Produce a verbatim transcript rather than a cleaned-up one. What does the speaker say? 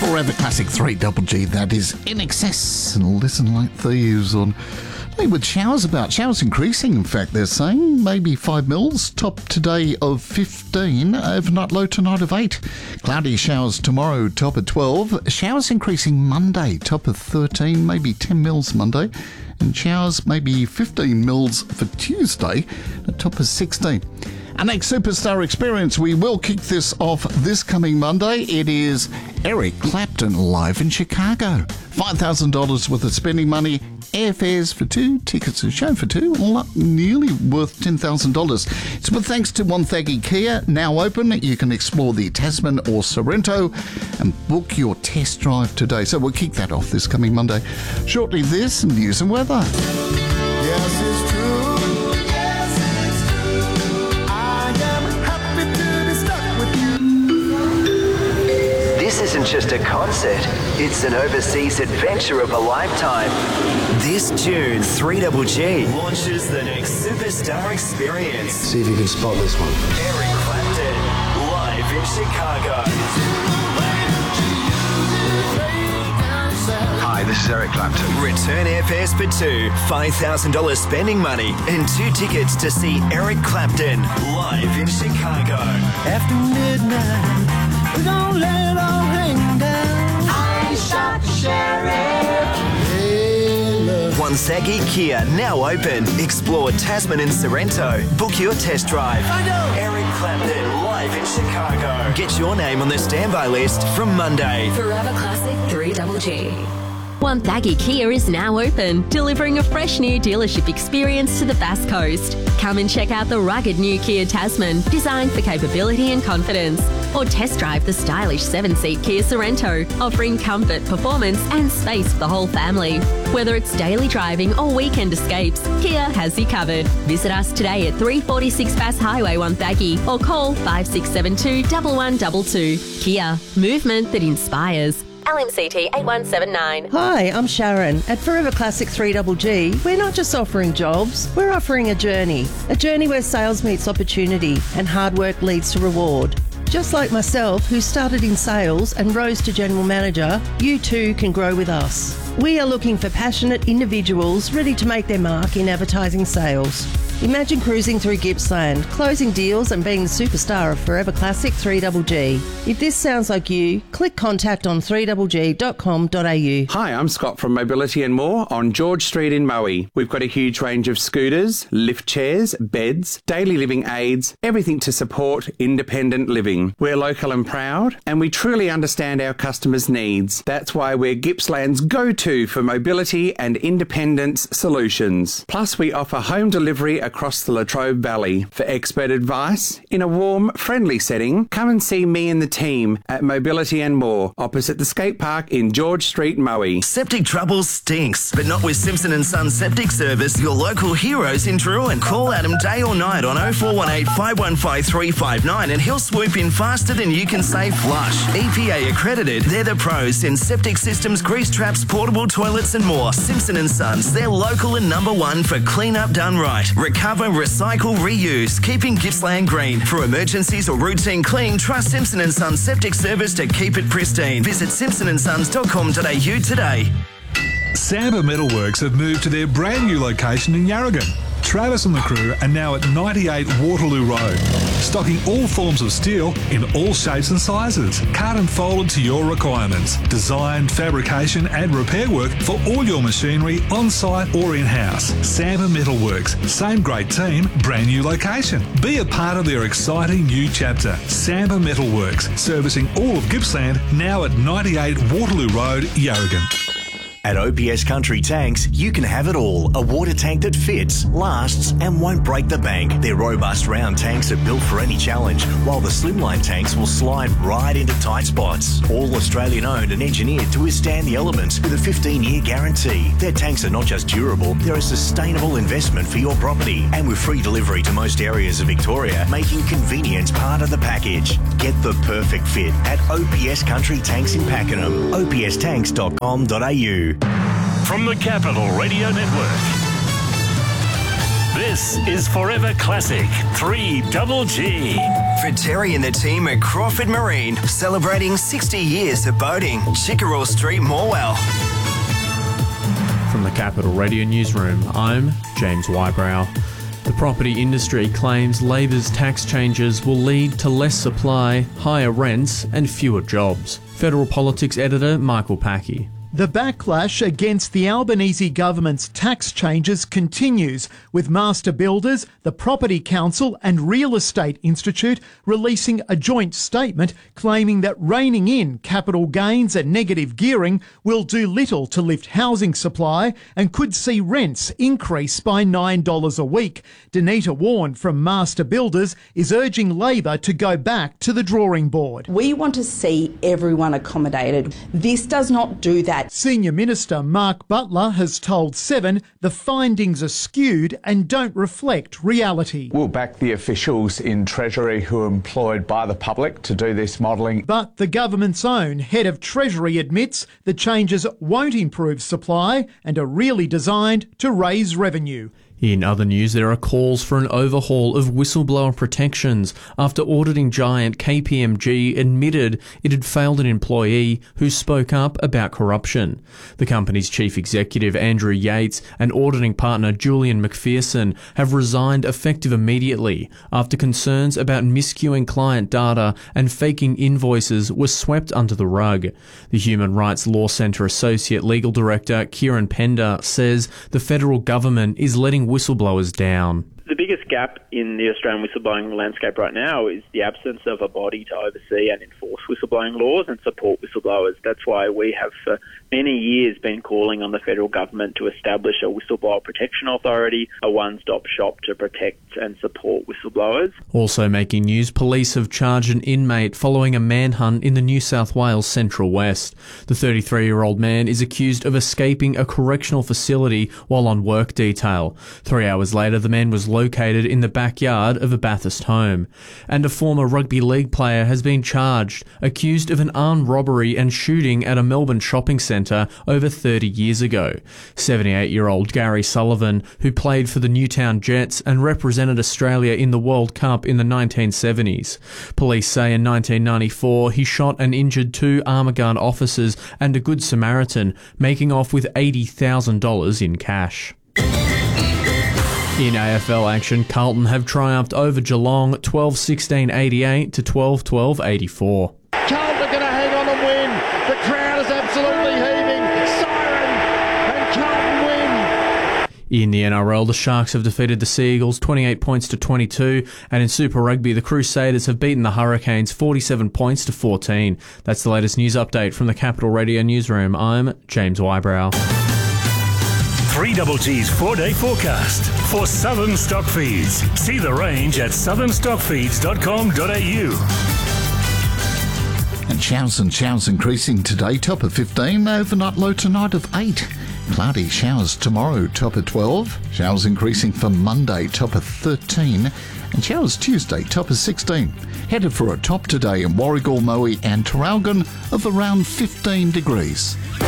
Forever Classic three double G, that is In Excess. And listen like thieves on with showers about. Showers increasing, in fact, they're saying. Maybe five mils. Top today of fifteen. Overnight low tonight of eight. Cloudy showers tomorrow, top of twelve. Showers increasing Monday, top of thirteen. Maybe ten mils Monday. And showers maybe fifteen mils for Tuesday, at top of sixteen. Our next Superstar Experience, we will kick this off this coming Monday. It is Eric Clapton live in Chicago. five thousand dollars worth of spending money, airfares for two, tickets to the show for two, all up nearly worth ten thousand dollars. It's with thanks to Wonthaggi Kia, now open. You can explore the Tasman or Sorrento and book your test drive today. So we'll kick that off this coming Monday. Shortly this, news and weather. Yes, it's true. This isn't just a concert, it's an overseas adventure of a lifetime. This June, three double G launches the next Superstar Experience. See if you can spot this one. Eric Clapton, live in Chicago. Hi, this is Eric Clapton. Return airfares for two, five thousand dollars spending money, and two tickets to see Eric Clapton, live in Chicago. After midnight, we're gonna let it all hang down. I shot the sheriff. Hey, look. Wonthaggi Kia, now open. Explore Tasman and Sorrento. Book your test drive. I know. Eric Clapton, live in Chicago. Get your name on the standby list from Monday. Forever Classic three double G. Wonthaggi Kia is now open, delivering a fresh new dealership experience to the Bass Coast. Come and check out the rugged new Kia Tasman, designed for capability and confidence. Or test drive the stylish seven-seat Kia Sorrento, offering comfort, performance and space for the whole family. Whether it's daily driving or weekend escapes, Kia has you covered. Visit us today at three forty-six Bass Highway, Wonthaggi, or call five six seven two, one one two two. Kia, movement that inspires. L M C T eight one seven nine. Hi, I'm Sharon. At Forever Classic three double G, we're not just offering jobs, we're offering a journey. A journey where sales meets opportunity and hard work leads to reward. Just like myself, who started in sales and rose to general manager, you too can grow with us. We are looking for passionate individuals ready to make their mark in advertising sales. Imagine cruising through Gippsland, closing deals and being the superstar of Forever Classic three double G. If this sounds like you, click contact on three double g dot com dot a u. Hi, I'm Scott from Mobility and More on George Street in Moe. We've got a huge range of scooters, lift chairs, beds, daily living aids, everything to support independent living. We're local and proud, and we truly understand our customers' needs. That's why we're Gippsland's go-to for mobility and independence solutions. Plus, we offer home delivery across the Latrobe Valley. For expert advice, in a warm, friendly setting, come and see me and the team at Mobility and More, opposite the skate park in George Street, Moe. Septic trouble stinks, but not with Simpson and Sons Septic Service, your local heroes in Druin. Call Adam day or night on oh four one eight, five one five, three five nine and he'll swoop in faster than you can say flush. E P A accredited, they're the pros in septic systems, grease traps, portable toilets and more. Simpson and Sons, they're local and number one for clean up done right. Recover, recycle, reuse, keeping Gippsland green. For emergencies or routine clean, trust Simpson and Sons Septic Service to keep it pristine. Visit simpson and sons dot com dot a u today. Samba Metalworks have moved to their brand new location in Yarragon. Travis and the crew are now at ninety-eight Waterloo Road, stocking all forms of steel in all shapes and sizes, cut and folded to your requirements. Design, fabrication and repair work for all your machinery on-site or in-house. Samba Metalworks, same great team, brand new location. Be a part of their exciting new chapter. Samba Metalworks, servicing all of Gippsland, now at ninety-eight Waterloo Road, Yarragon. At O P S Country Tanks, you can have it all. A water tank that fits, lasts and won't break the bank. Their robust round tanks are built for any challenge, while the slimline tanks will slide right into tight spots. All Australian owned and engineered to withstand the elements with a fifteen year guarantee. Their tanks are not just durable, they're a sustainable investment for your property. And with free delivery to most areas of Victoria, making convenience part of the package. Get the perfect fit at O P S Country Tanks in Pakenham. o p s tanks dot com dot a u. From the Capital Radio Network, this is Forever Classic three double G. For Terry and the team at Crawford Marine, celebrating sixty years of boating. Chickerell Street, Morwell. From the Capital Radio Newsroom, I'm James Wybrow. The property industry claims Labor's tax changes will lead to less supply, higher rents and fewer jobs. Federal Politics editor Michael Packey. The backlash against the Albanese government's tax changes continues, with master builders, the Property Council and Real Estate Institute releasing a joint statement claiming that reining in capital gains and negative gearing will do little to lift housing supply and could see rents increase by nine dollars a week. Danita Warren from Master Builders is urging Labor to go back to the drawing board. We want to see everyone accommodated. This does not do that. Senior Minister Mark Butler has told Seven the findings are skewed and don't reflect reality. We'll back the officials in Treasury who are employed by the public to do this modelling. But the government's own head of Treasury admits the changes won't improve supply and are really designed to raise revenue. In other news, there are calls for an overhaul of whistleblower protections after auditing giant K P M G admitted it had failed an employee who spoke up about corruption. The company's chief executive, Andrew Yates, and auditing partner, Julian McPherson, have resigned effective immediately after concerns about miscuing client data and faking invoices were swept under the rug. The Human Rights Law Centre Associate Legal Director, Kieran Pender, says the federal government is letting whistleblowers down. The biggest gap in the Australian whistleblowing landscape right now is the absence of a body to oversee and enforce whistleblowing laws and support whistleblowers. That's why we have for many years been calling on the federal government to establish a whistleblower protection authority, a one-stop shop to protect and support whistleblowers. Also making news, police have charged an inmate following a manhunt in the New South Wales Central West. The thirty-three-year-old man is accused of escaping a correctional facility while on work detail. Three hours later, the man was located in the backyard of a Bathurst home. And a former rugby league player has been charged, accused of an armed robbery and shooting at a Melbourne shopping centre over thirty years ago. seventy-eight-year-old Gary Sullivan, who played for the Newtown Jets and represented Australia in the World Cup in the nineteen seventies. Police say in nineteen ninety-four he shot and injured two armour guard officers and a Good Samaritan, making off with eighty thousand dollars in cash. In A F L action, Carlton have triumphed over Geelong twelve sixteen eighty-eight to twelve twelve eighty-four. Carlton are going to hang on and win. The crowd is absolutely heaving. Siren, and Carlton win. In the N R L, the Sharks have defeated the Seagulls twenty-eight points to twenty-two, and in Super Rugby, the Crusaders have beaten the Hurricanes forty-seven points to fourteen. That's the latest news update from the Capital Radio Newsroom. I'm James Wybrow. three Double G's four-day forecast for Southern Stock Feeds. See the range at southern stock feeds dot com dot a u. And showers and showers increasing today, top of fifteen, overnight low tonight of eight. Cloudy showers tomorrow, top of twelve. Showers increasing for Monday, top of thirteen. And showers Tuesday, top of sixteen. Headed for a top today in Warragul, Moe and Traralgon of around fifteen degrees.